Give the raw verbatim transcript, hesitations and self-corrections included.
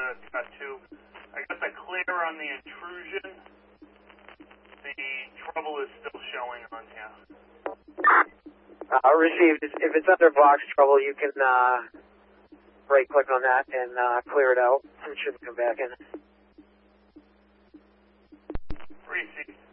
uh, got two. I got the clear on the intrusion. The trouble is still showing on here. Uh, received. If it's under box trouble, you can uh, right-click on that and uh, clear it out. It shouldn't come back in. Received.